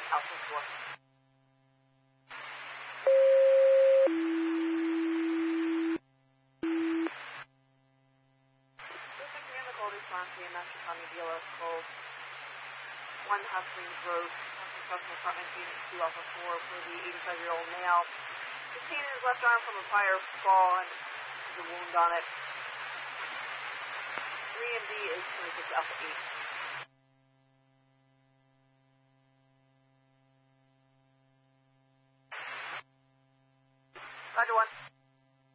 Alpha 4. Response to EMS responding to BLS call 1 Hustlings Road, Construction Apartment, Unit 2 Alpha 4 for the 85-year-old male. Sustained in his left arm from a prior fall and there's a wound on it. 3 and D is 26 Alpha 8.